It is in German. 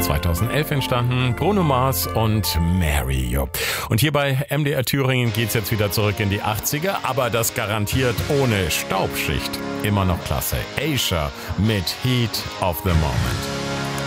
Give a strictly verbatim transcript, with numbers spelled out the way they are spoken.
zweitausendelf entstanden. Bruno Mars und Mary. Und hier bei M D R Thüringen geht's jetzt wieder zurück in die achtziger, aber das garantiert ohne Staubschicht. Immer noch klasse. Asia mit Heat of the Moment.